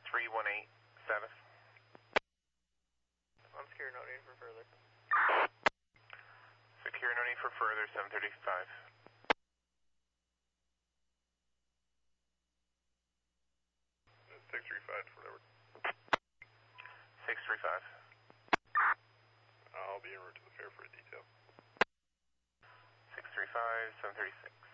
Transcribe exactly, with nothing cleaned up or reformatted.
three one eight, status. I'm secure, no need for further. Secure, no need for further, seven thirty-five. six three five, whatever. six three five. I'll be en route to the fair for a detail. six three five, seven thirty-six.